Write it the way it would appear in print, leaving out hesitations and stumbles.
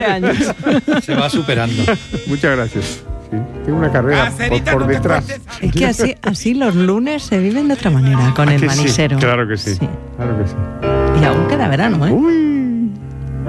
años. Se va superando. Muchas gracias. Sí, tengo una carrera por detrás. Es que así los lunes se viven de otra manera, con el manisero. Sí, claro que sí. Claro que sí. Y aún queda verano, ¿eh? Uy.